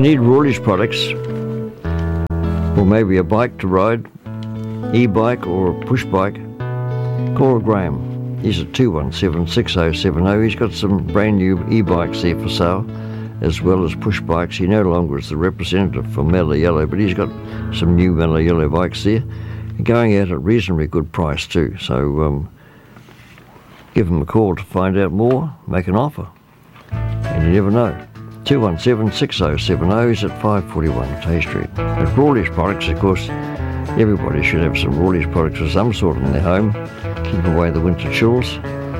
need Rawley's products, or maybe a bike to ride, e-bike or a push bike, call Graham. He's at 217-6070. He's got some brand new e-bikes there for sale, as well as push bikes. He no longer is the representative for Mellow Yellow, but he's got some new Mellow Yellow bikes there, going out at a reasonably good price too. So give him a call to find out more, make an offer, and you never know. 217-6070 is at 541 Tay Street. At Rawley's Products, of course, everybody should have some Rawley's products of some sort in their home, keep away the winter chills.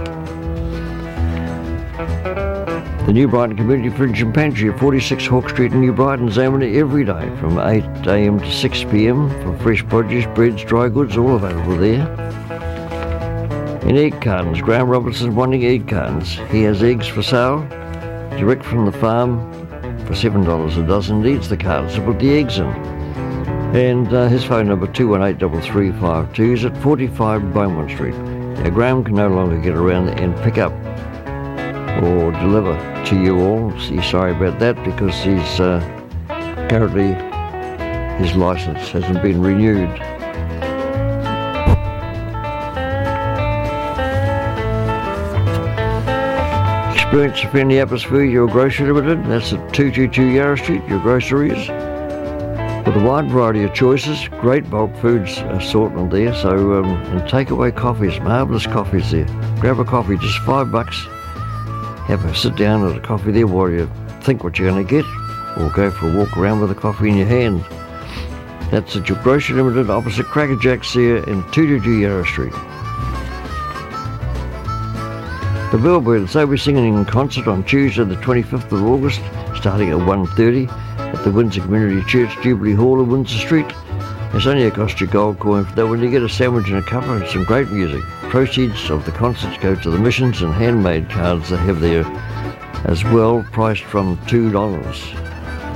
The New Brighton Community Fridge and Pantry at 46 Hawke Street in New Brighton, Zamini, every day from 8 a.m. to 6 p.m. for fresh produce, breads, dry goods, all available there. In egg cartons, Graham Robertson's wanting egg cartons. He has eggs for sale, direct from the farm for $7 a dozen. Needs the cartons to put the eggs in. And his phone number 218-3352 is at 45 Beaumont Street. Now Graham can no longer get around and pick up or deliver to you all. He's sorry about that, because he's currently his license hasn't been renewed. Experience a friendly atmosphere, your grocery limited. That's at 222 Yarra Street, your groceries. With a wide variety of choices, great bulk foods assortment there. So, and takeaway coffees, marvellous coffees there. Grab a coffee, just $5. Have a sit down at a coffee there while you think what you're going to get, or go for a walk around with a coffee in your hand. That's at your grocery limited opposite Cracker Jack's there in 222 Yarra Street. The Bellbirds, they'll be singing in concert on Tuesday the 25th of August, starting at 1:30 at the Windsor Community Church, Jubilee Hall of Windsor Street. It's only a cost you gold coin for that when you get a sandwich and a cuppa and some great music. Proceeds of the concerts go to the missions, and handmade cards they have there as well, priced from $2.